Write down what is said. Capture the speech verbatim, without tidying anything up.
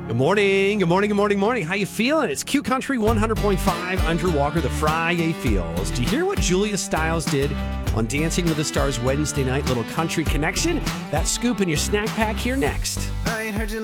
Good morning, good morning, good morning, morning. How you feeling? It's Q Country one hundred point five. Andrew Walker, the Friday Feels. Do you hear what Julia Stiles did on Dancing with the Stars Wednesday night? Little country connection. That scoop in your snack pack here next. I ain't heard you